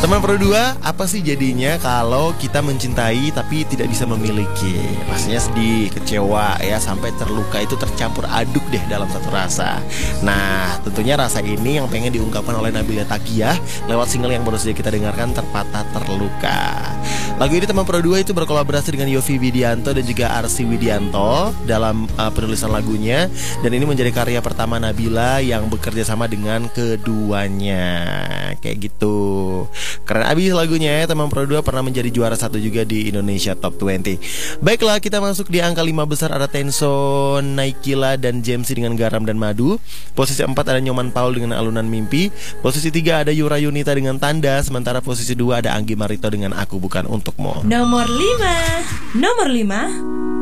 Teman Pro 2, apa sih jadinya kalau kita mencintai tapi tidak bisa memiliki? Pastinya sedih, kecewa ya, sampai terluka, itu tercampur aduk deh dalam satu rasa. Nah, tentunya rasa ini yang pengen diungkapkan oleh Nabila Taqiyah lewat single yang baru saja kita dengarkan, Terpatah Terluka. Lagu ini Teman Pro 2 itu berkolaborasi dengan Yovie Widianto dan juga Arsy Widianto dalam penulisan lagunya. Dan ini menjadi karya pertama Nabila yang bekerja sama dengan keduanya. Kayak gitu. Keren abis lagunya ya. Teman Pro 2 pernah menjadi juara 1 juga di Indonesia Top 20. Baiklah, kita masuk di angka 5 besar. Ada Tenso, Naikila dan Jamsi dengan Garam dan Madu. Posisi 4 ada Nyoman Paul dengan Alunan Mimpi. Posisi 3 ada Yura Yunita dengan Tanda. Sementara posisi 2 ada Anggi Marito dengan Aku Bukan Untukmu. Nomor 5.